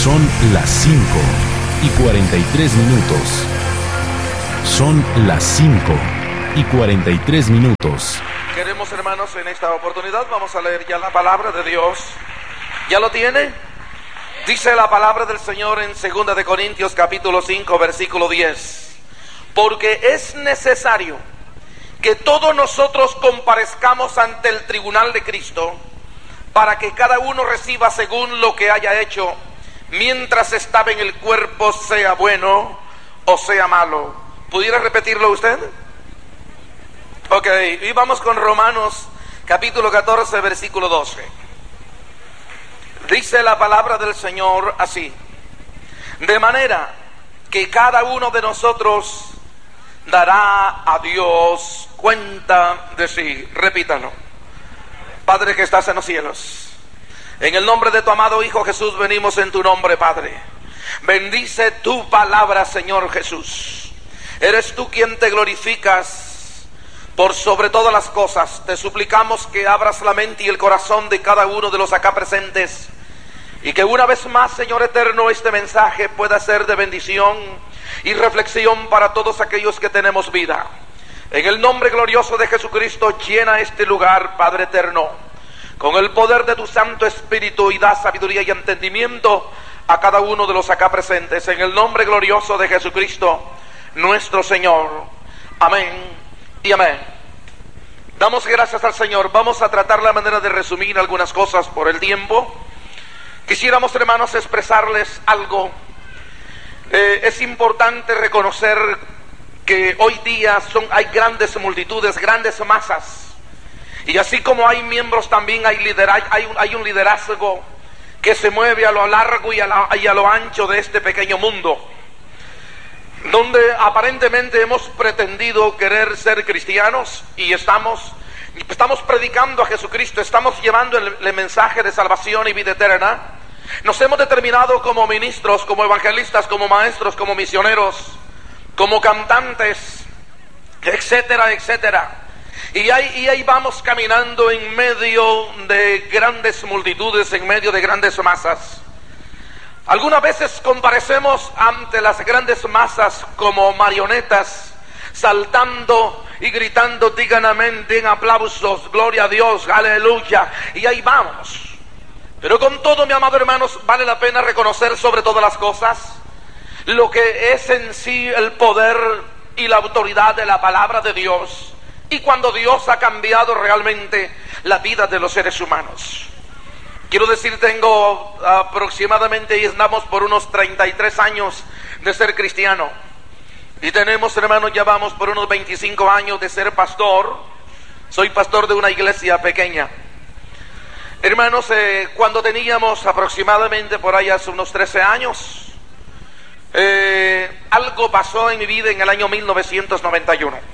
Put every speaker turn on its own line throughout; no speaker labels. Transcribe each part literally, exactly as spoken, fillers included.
Son las cinco y cuarenta y tres minutos. Son las cinco y cuarenta y tres minutos.
Queremos, hermanos, en esta oportunidad vamos a leer ya la palabra de Dios. ¿Ya lo tiene? Dice la palabra del Señor en segunda de Corintios capítulo cinco versículo diez. Porque es necesario que todos nosotros comparezcamos ante el tribunal de Cristo, para que cada uno reciba según lo que haya hecho, mientras estaba en el cuerpo, sea bueno o sea malo. ¿Pudiera repetirlo usted? Ok, y vamos con Romanos capítulo catorce versículo doce. Dice la palabra del Señor así: de manera que cada uno de nosotros dará a Dios cuenta de sí. Repítalo. Padre que estás en los cielos, en el nombre de tu amado Hijo Jesús venimos en tu nombre, Padre. Bendice tu palabra, Señor Jesús. Eres tú quien te glorificas por sobre todas las cosas. Te suplicamos que abras la mente y el corazón de cada uno de los acá presentes, y que una vez más, Señor eterno, este mensaje pueda ser de bendición y reflexión para todos aquellos que tenemos vida. En el nombre glorioso de Jesucristo, llena este lugar, Padre eterno, con el poder de tu Santo Espíritu, y da sabiduría y entendimiento a cada uno de los acá presentes. En el nombre glorioso de Jesucristo, nuestro Señor. Amén y amén. Damos gracias al Señor. Vamos a tratar la manera de resumir algunas cosas por el tiempo. Quisiéramos, hermanos, expresarles algo. Eh, es importante reconocer que hoy día son, hay grandes multitudes, grandes masas, y así como hay miembros, también hay, lidera, hay, un, hay un liderazgo que se mueve a lo largo y a, la, y a lo ancho de este pequeño mundo, donde aparentemente hemos pretendido querer ser cristianos y estamos, estamos predicando a Jesucristo, estamos llevando el, el mensaje de salvación y vida eterna. Nos hemos determinado como ministros, como evangelistas, como maestros, como misioneros, como cantantes, etcétera, etcétera. Y ahí, y ahí vamos caminando en medio de grandes multitudes, en medio de grandes masas. Algunas veces comparecemos ante las grandes masas como marionetas, saltando y gritando: digan amén, den aplausos, gloria a Dios, aleluya. Y ahí vamos. Pero con todo, mi amado hermanos, vale la pena reconocer sobre todas las cosas lo que es en sí el poder y la autoridad de la palabra de Dios, y cuando Dios ha cambiado realmente la vida de los seres humanos. Quiero decir, tengo aproximadamente, y andamos por unos treinta y tres años de ser cristiano, y tenemos, hermanos, ya vamos por unos veinticinco años de ser pastor. Soy pastor de una iglesia pequeña. Hermanos, eh, cuando teníamos aproximadamente por ahí hace unos trece años, Eh, algo pasó en mi vida en el año mil novecientos noventa y uno.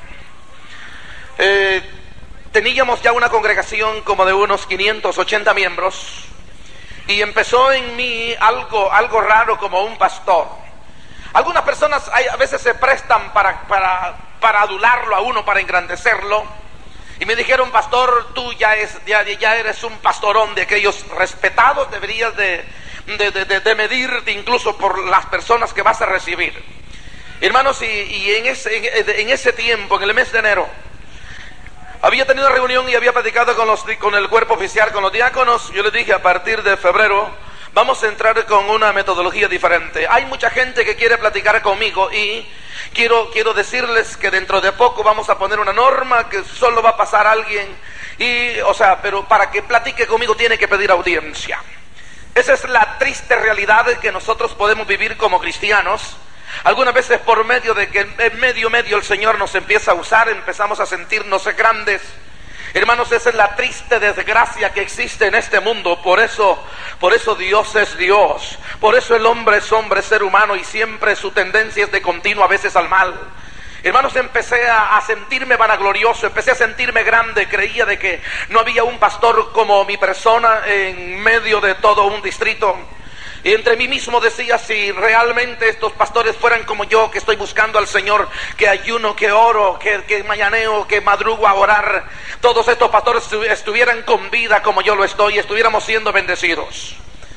Eh, teníamos ya una congregación como de unos quinientos ochenta miembros, y empezó en mí algo, algo raro como un pastor. Algunas personas hay, a veces se prestan para, para, para adularlo a uno, para engrandecerlo, y me dijeron: pastor, tú ya, es, ya, ya eres un pastorón de aquellos respetados, deberías de De, de, de medirte incluso por las personas que vas a recibir. Hermanos, y, y en, ese, en, en ese tiempo, en el mes de enero, había tenido reunión y había platicado con, los, con el cuerpo oficial, con los diáconos. Yo les dije: a partir de febrero vamos a entrar con una metodología diferente. Hay mucha gente que quiere platicar conmigo, y quiero, quiero decirles que dentro de poco vamos a poner una norma que solo va a pasar alguien, y, o sea, pero para que platique conmigo tiene que pedir audiencia. Esa es la triste realidad que nosotros podemos vivir como cristianos. Algunas veces por medio de que en medio medio el Señor nos empieza a usar, empezamos a sentirnos grandes. Hermanos, esa es la triste desgracia que existe en este mundo. Por eso, por eso Dios es Dios. Por eso el hombre es hombre, ser humano, y siempre su tendencia es de continuo a veces al mal. Hermanos, empecé a, a sentirme vanaglorioso, empecé a sentirme grande. Creía de que no había un pastor como mi persona en medio de todo un distrito. Y entre mí mismo decía: si realmente estos pastores fueran como yo, que estoy buscando al Señor, que ayuno, que oro, que, que mañaneo, que madrugo a orar, todos estos pastores estuvieran con vida como yo lo estoy, estuviéramos siendo bendecidos.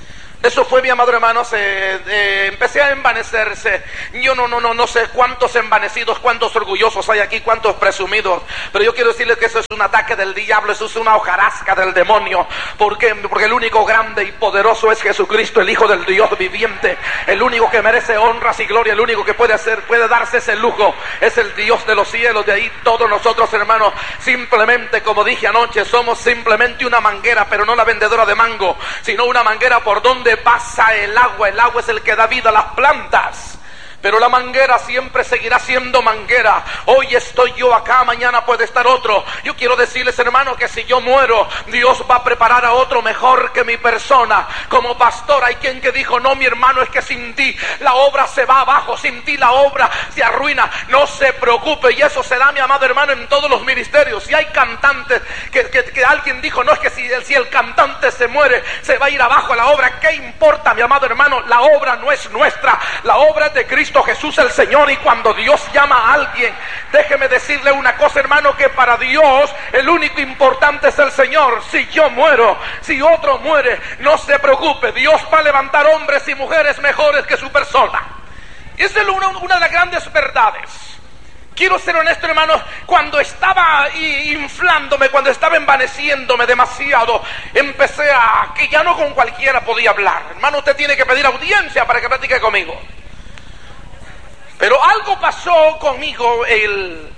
Eso fue, mi amado hermano, se, eh, empecé a envanecerse. Yo no, no, no, no sé cuántos envanecidos, cuántos orgullosos hay aquí, cuántos presumidos. Pero yo quiero decirles que eso es un ataque del diablo, eso es una hojarasca del demonio. ¿Por qué? Porque el único grande y poderoso es Jesucristo, el Hijo del Dios viviente. El único que merece honras y gloria, el único que puede hacer, puede darse ese lujo, es el Dios de los cielos. De ahí todos nosotros, hermanos, simplemente, como dije anoche, somos simplemente una manguera, pero no la vendedora de mango, sino una manguera por donde pasa el agua. El agua es el que da vida a las plantas, pero la manguera siempre seguirá siendo manguera. Hoy estoy yo acá, mañana puede estar otro. Yo quiero decirles, hermano, que si yo muero, Dios va a preparar a otro mejor que mi persona. Como pastor, hay quien que dijo: no, mi hermano, es que sin ti la obra se va abajo, sin ti la obra se arruina. No se preocupe, y eso se da, mi amado hermano, en todos los ministerios. Si hay cantantes que, que, que alguien dijo: no, es que si, si el cantante se muere, se va a ir abajo la obra. ¿Qué importa, mi amado hermano? La obra no es nuestra, la obra es de Cristo Jesús el Señor. Y cuando Dios llama a alguien, déjeme decirle una cosa, hermano, que para Dios el único importante es el Señor. Si yo muero, si otro muere, no se preocupe, Dios va a levantar hombres y mujeres mejores que su persona. Y esa es una, una de las grandes verdades. Quiero ser honesto, hermano, cuando estaba inflándome, cuando estaba envaneciéndome demasiado, empecé a que ya no con cualquiera podía hablar. Hermano, usted tiene que pedir audiencia para que platique conmigo. Pero algo pasó conmigo. El...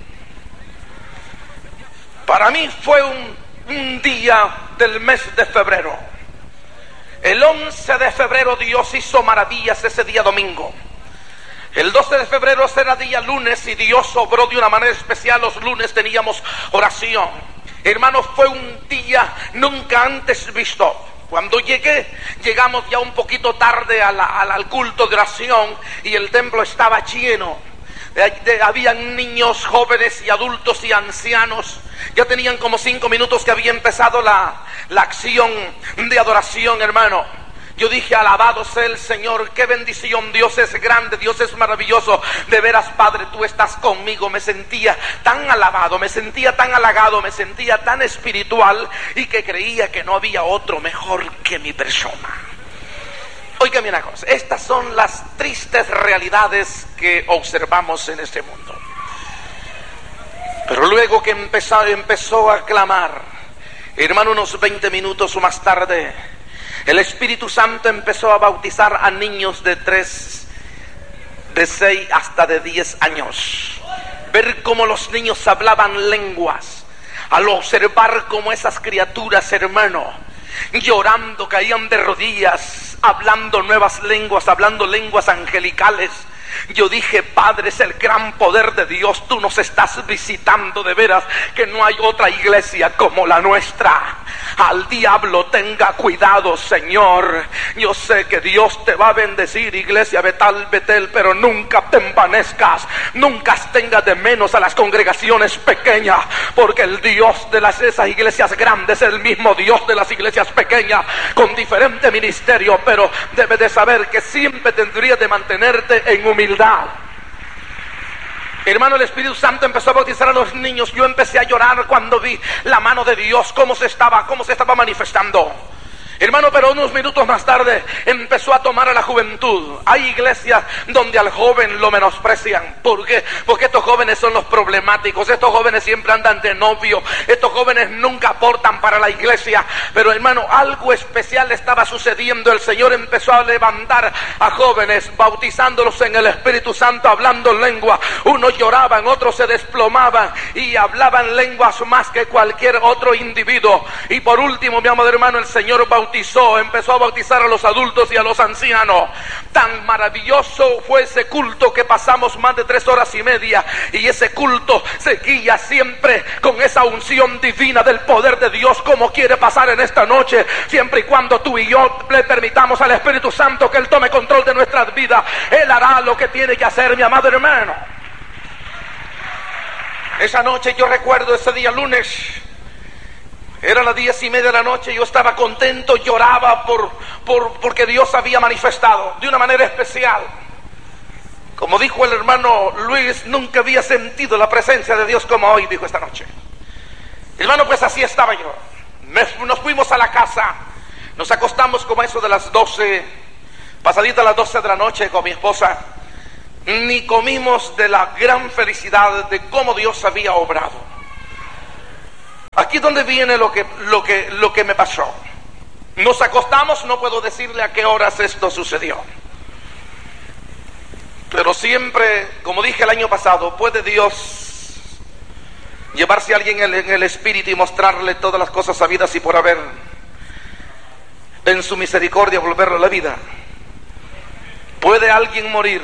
Para mí fue un, un día del mes de febrero. El once de febrero Dios hizo maravillas ese día domingo. El doce de febrero será día lunes y Dios obró de una manera especial. Los lunes teníamos oración. Hermanos, fue un día nunca antes visto. Cuando llegué, llegamos ya un poquito tarde a la, a la, al culto de oración, y el templo estaba lleno. De, de, habían niños, jóvenes y adultos y ancianos. Ya tenían como cinco minutos que había empezado la, la acción de adoración, hermano. Yo dije: alabado sea el Señor, qué bendición, Dios es grande, Dios es maravilloso. De veras, Padre, tú estás conmigo. Me sentía tan alabado, me sentía tan halagado, me sentía tan espiritual, y que creía que no había otro mejor que mi persona. Oigan una cosa, estas son las tristes realidades que observamos en este mundo. Pero luego que empezó, empezó a clamar, hermano, unos veinte minutos más tarde, el Espíritu Santo empezó a bautizar a niños de tres, de seis hasta de diez años. Ver cómo los niños hablaban lenguas. Al observar cómo esas criaturas, hermano, llorando, caían de rodillas, hablando nuevas lenguas, hablando lenguas angelicales. Yo dije: Padre, es el gran poder de Dios, tú nos estás visitando. De veras que no hay otra iglesia como la nuestra. Al diablo tenga cuidado, Señor. Yo sé que Dios te va a bendecir, iglesia Betal, Betel, pero nunca te envanezcas, nunca tengas de menos a las congregaciones pequeñas, porque el Dios de las, esas iglesias grandes es el mismo Dios de las iglesias pequeñas, con diferente ministerio, pero debes de saber que siempre tendrías de mantenerte en humildad. Hermano, el Espíritu Santo empezó a bautizar a los niños. Yo empecé a llorar cuando vi la mano de Dios, cómo se estaba, cómo se estaba manifestando. Hermano, pero unos minutos más tarde empezó a tomar a la juventud. Hay iglesias donde al joven lo menosprecian. ¿Por qué? Porque estos jóvenes son los problemáticos. Estos jóvenes siempre andan de novio. Estos jóvenes nunca aportan para la iglesia. Pero, hermano, algo especial estaba sucediendo. El Señor empezó a levantar a jóvenes, bautizándolos en el Espíritu Santo, hablando lengua. Unos lloraban, otros se desplomaban y hablaban lenguas más que cualquier otro individuo. Y por último, mi amado hermano, el Señor bautizó Bautizó, empezó a bautizar a los adultos y a los ancianos. Tan maravilloso fue ese culto que pasamos más de tres horas y media, y ese culto seguía siempre con esa unción divina del poder de Dios, como quiere pasar en esta noche, siempre y cuando tú y yo le permitamos al Espíritu Santo que Él tome control de nuestras vidas. Él hará lo que tiene que hacer, mi amado hermano. Esa noche, yo recuerdo ese día lunes, era las diez y media de la noche. Yo estaba contento, lloraba por, por, porque Dios había manifestado de una manera especial. Como dijo el hermano Luis, nunca había sentido la presencia de Dios como hoy, dijo esta noche. Hermano, pues así estaba yo. Me, nos fuimos a la casa, nos acostamos como eso de las doce Pasadita las doce de la noche con mi esposa, ni comimos de la gran felicidad de cómo Dios había obrado. Aquí es donde viene lo que, lo que, lo que me pasó. Nos acostamos, no puedo decirle a qué horas esto sucedió. Pero siempre, como dije el año pasado, puede Dios llevarse a alguien en el, en el espíritu y mostrarle todas las cosas sabidas y por haber, en su misericordia volverlo a la vida. Puede alguien morir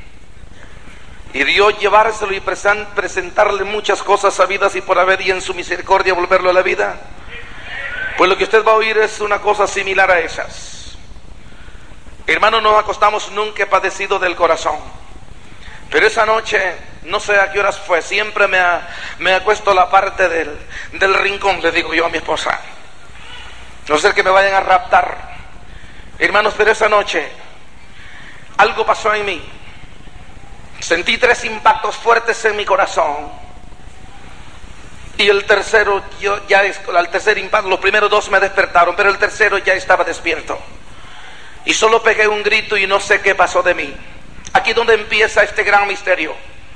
y Dios llevárselo y presentarle muchas cosas sabidas y por haber, y en su misericordia volverlo a la vida. Pues lo que usted va a oír es una cosa similar a esas. Hermano, nos acostamos, nunca he padecido del corazón, pero esa noche, no sé a qué horas fue, siempre me, ha, me acuesto a la parte del, del rincón, le digo yo a mi esposa, no sé que me vayan a raptar. Hermanos, pero esa noche algo pasó en mí. Sentí tres impactos fuertes en mi corazón. Y el tercero, yo ya al tercer impacto, los primeros dos me despertaron, pero el tercero ya estaba despierto. Y solo pegué un grito y no sé qué pasó de mí. Aquí es donde empieza este gran misterio.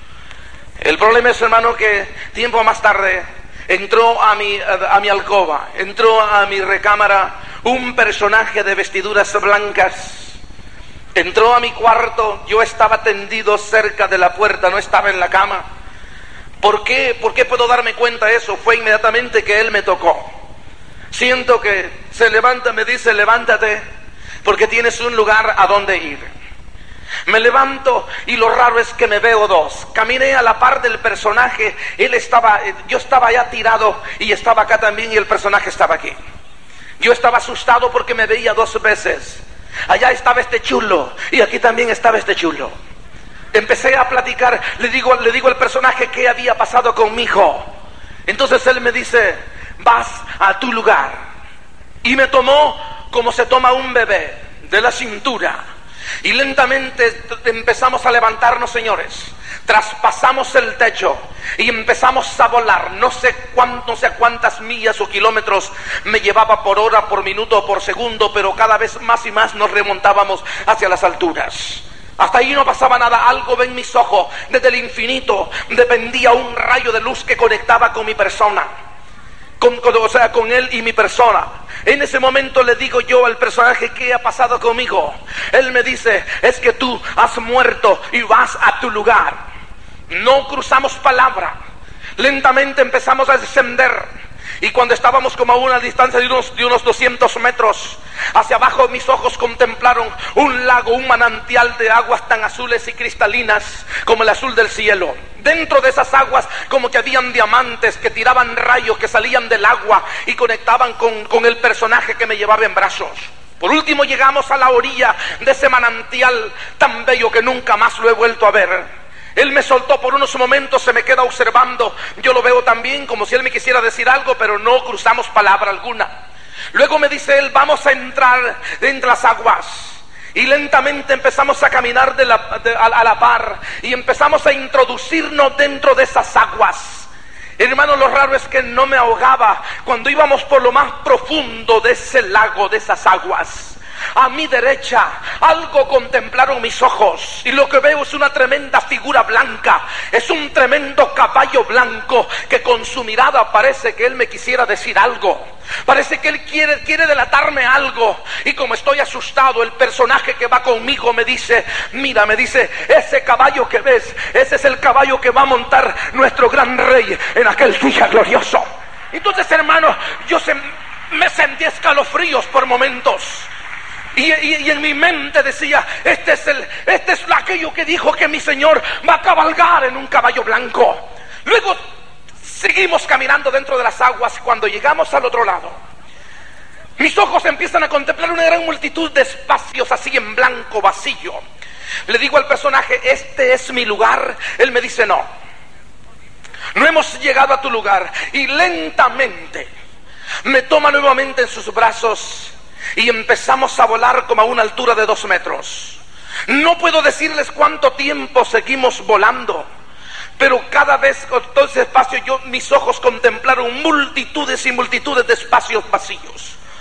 El problema es, hermano, que tiempo más tarde entró a mi, a, a mi alcoba, entró a mi recámara un personaje de vestiduras blancas. Entró a mi cuarto, yo estaba tendido cerca de la puerta, no estaba en la cama. ¿Por qué? ¿Por qué puedo darme cuenta de eso? Fue inmediatamente que él me tocó. Siento que se levanta, me dice, levántate, porque tienes un lugar a donde ir. Me levanto y lo raro es que me veo dos. Caminé a la par del personaje, él estaba, yo estaba allá tirado y estaba acá también y el personaje estaba aquí. Yo estaba asustado porque me veía dos veces. Allá estaba este chulo y aquí también estaba este chulo. Empecé a platicar, le digo, le digo al personaje qué había pasado con mi hijo. Entonces él me dice, vas a tu lugar. Y me tomó como se toma un bebé, de la cintura. Y lentamente empezamos a levantarnos, señores. Traspasamos el techo y empezamos a volar. No sé cuánto, no sé cuántas millas o kilómetros me llevaba por hora, por minuto o por segundo, pero cada vez más y más nos remontábamos hacia las alturas. Hasta ahí no pasaba nada. Algo ve en mis ojos. Desde el infinito dependía un rayo de luz que conectaba con mi persona, con, con, o sea, con él y mi persona. En ese momento le digo yo al personaje, ¿qué ha pasado conmigo? Él me dice, es que tú has muerto y vas a tu lugar. No cruzamos palabra. Lentamente empezamos a descender. Y cuando estábamos como a una distancia de unos, de unos doscientos metros, hacia abajo mis ojos contemplaron un lago, un manantial de aguas tan azules y cristalinas como el azul del cielo. Dentro de esas aguas como que habían diamantes que tiraban rayos que salían del agua y conectaban con, con el personaje que me llevaba en brazos. Por último llegamos a la orilla de ese manantial tan bello que nunca más lo he vuelto a ver. Él me soltó por unos momentos, se me queda observando. Yo lo veo también como si él me quisiera decir algo, pero no cruzamos palabra alguna. Luego me dice él, vamos a entrar entre las aguas. Y lentamente empezamos a caminar de la, de, a, a la par y empezamos a introducirnos dentro de esas aguas. Hermano, lo raro es que no me ahogaba cuando íbamos por lo más profundo de ese lago, de esas aguas. A mi derecha algo contemplaron mis ojos y lo que veo es una tremenda figura blanca. Es un tremendo caballo blanco que con su mirada parece que él me quisiera decir algo. Parece que él quiere, quiere delatarme algo. Y como estoy asustado, el personaje que va conmigo me dice, mira, me dice, ese caballo que ves, ese es el caballo que va a montar nuestro gran rey en aquel día glorioso. Entonces, hermano, yo se, me sentí escalofríos por momentos. Y, y, y en mi mente decía, este es, el, este es aquello que dijo que mi Señor va a cabalgar en un caballo blanco. Luego seguimos caminando dentro de las aguas. Cuando llegamos al otro lado, mis ojos empiezan a contemplar una gran multitud de espacios así en blanco, vacío. Le digo al personaje, este es mi lugar. Él me dice, no, no hemos llegado a tu lugar. Y lentamente me toma nuevamente en sus brazos y empezamos a volar como a una altura de dos metros. No puedo decirles cuánto tiempo seguimos volando, pero cada vez con todo ese espacio yo, mis ojos contemplaron multitudes y multitudes de espacios vacíos.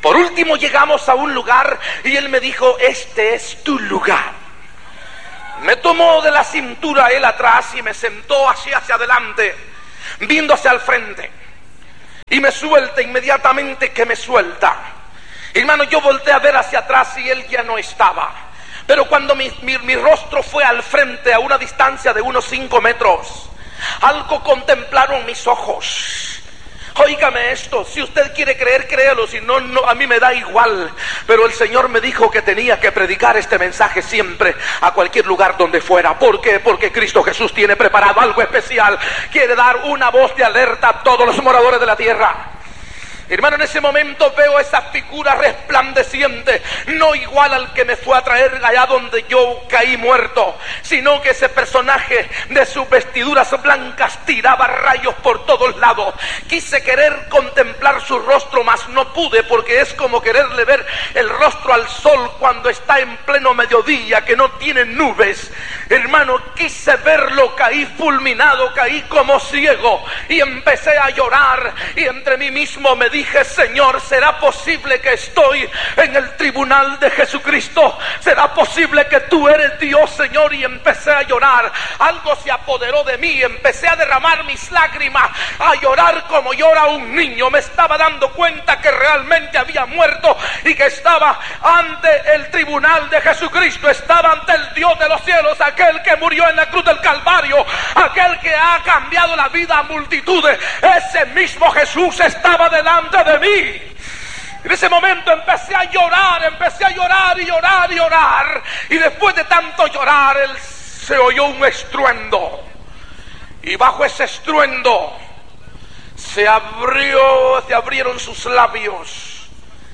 Por último llegamos a un lugar y él me dijo: este es tu lugar. Me tomó de la cintura él atrás y me sentó hacia, hacia adelante, viendo hacia el frente, y me suelta inmediatamente que me suelta. Hermano, yo volteé a ver hacia atrás y él ya no estaba. Pero cuando mi, mi, mi rostro fue al frente a una distancia de unos cinco metros, algo contemplaron mis ojos. Óigame esto, si usted quiere creer, créalo, si no, no, a mí me da igual. Pero el Señor me dijo que tenía que predicar este mensaje siempre, a cualquier lugar donde fuera. ¿Por qué? Porque Cristo Jesús tiene preparado algo especial. Quiere dar una voz de alerta a todos los moradores de la tierra. Hermano, en ese momento veo esa figura resplandeciente, no igual al que me fue a traer allá donde yo caí muerto, sino que ese personaje de sus vestiduras blancas tiraba rayos por todos lados. Quise querer contemplar su rostro, mas no pude, porque es como quererle ver el rostro al sol cuando está en pleno mediodía, que no tiene nubes. Hermano, quise verlo, caí fulminado, caí como ciego y empecé a llorar, y entre mí mismo me dije: Señor, ¿será posible que estoy en el tribunal de Jesucristo? ¿Será posible que tú eres Dios, Señor? Y empecé a llorar. Algo se apoderó de mí, empecé a derramar mis lágrimas, a llorar como llora un niño. Me estaba dando cuenta que realmente había muerto y que estaba ante el tribunal de Jesucristo, estaba ante el Dios de los cielos, aquel que murió en la cruz del Calvario, aquel que ha cambiado la vida a multitudes. Ese mismo Jesús estaba delante de mí. En ese momento empecé a llorar, empecé a llorar y llorar y llorar. Y después de tanto llorar, él, se oyó un estruendo. Y bajo ese estruendo se abrió, se abrieron sus labios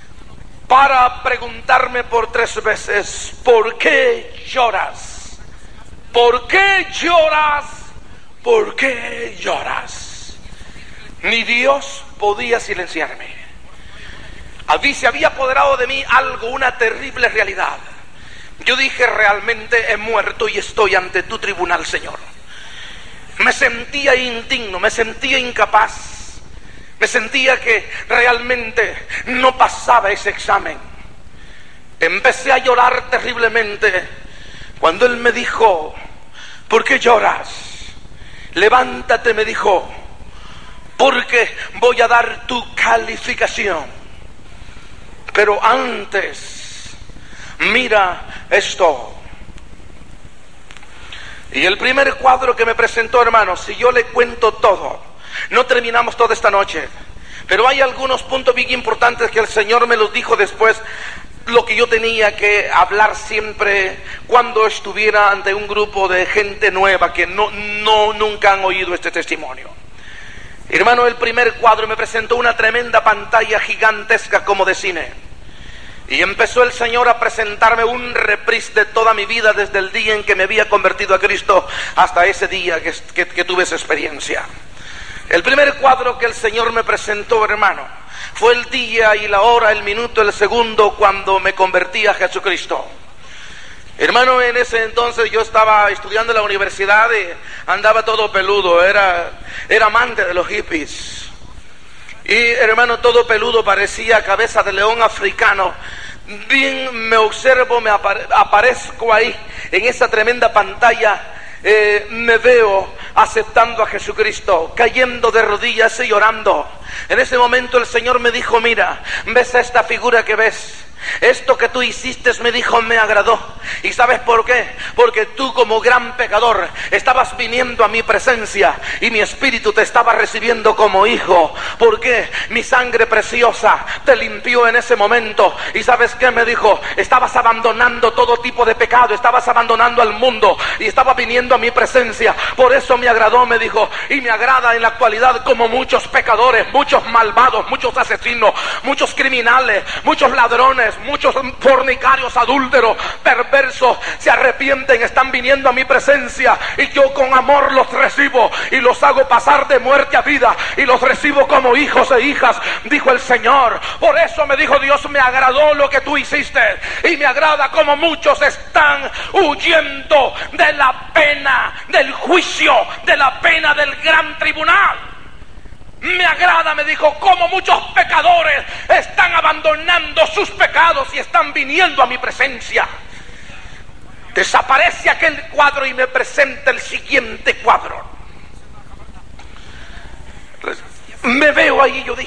para preguntarme por tres veces: ¿por qué lloras? ¿Por qué lloras? ¿Por qué lloras? Ni Dios podía silenciarme. Allí se había apoderado de mí algo, una terrible realidad. Yo dije: realmente he muerto y estoy ante tu tribunal, Señor. Me sentía indigno, me sentía incapaz, me sentía que realmente no pasaba ese examen. Empecé a llorar terriblemente cuando él me dijo: ¿por qué lloras? Levántate, me dijo, porque voy a dar tu calificación. Pero antes, mira esto. Y el primer cuadro que me presentó, hermanos, si yo le cuento todo, no terminamos toda esta noche. Pero hay algunos puntos bien importantes que el Señor me los dijo después, lo que yo tenía que hablar siempre cuando estuviera ante un grupo de gente nueva que no, no nunca han oído este testimonio. Hermano, el primer cuadro me presentó una tremenda pantalla gigantesca como de cine. Y empezó el Señor a presentarme un reprise de toda mi vida, desde el día en que me había convertido a Cristo hasta ese día que, que, que tuve esa experiencia. El primer cuadro que el Señor me presentó, hermano, fue el día y la hora, el minuto, el segundo cuando me convertí a Jesucristo. Hermano, en ese entonces yo estaba estudiando en la universidad y andaba todo peludo, era, era amante de los hippies. Y hermano, todo peludo, parecía cabeza de león africano. Bien me observo, me apare- aparezco ahí en esa tremenda pantalla, eh, me veo aceptando a Jesucristo, cayendo de rodillas y llorando. En ese momento el Señor me dijo: mira, ¿ves a esta figura que ves? Esto que tú hiciste, me dijo, me agradó. ¿Y sabes por qué? Porque tú, como gran pecador, estabas viniendo a mi presencia y mi espíritu te estaba recibiendo como hijo. ¿Por qué? Mi sangre preciosa te limpió en ese momento. ¿Y sabes qué? Me dijo, estabas abandonando todo tipo de pecado, estabas abandonando al mundo y estabas viniendo a mi presencia. Por eso me agradó, me dijo, y me agrada en la actualidad como muchos pecadores, muchos malvados, muchos asesinos, muchos criminales, muchos ladrones, muchos fornicarios, adúlteros, perversos, se arrepienten, están viniendo a mi presencia y yo con amor los recibo y los hago pasar de muerte a vida y los recibo como hijos e hijas, dijo el Señor. Por eso me dijo Dios, me agradó lo que tú hiciste y me agrada como muchos están huyendo de la pena del juicio, de la pena del gran tribunal. Me agrada, me dijo, cómo muchos pecadores están abandonando sus pecados y están viniendo a mi presencia. Desaparece aquel cuadro y me presenta el siguiente cuadro. Me veo ahí, yo dije,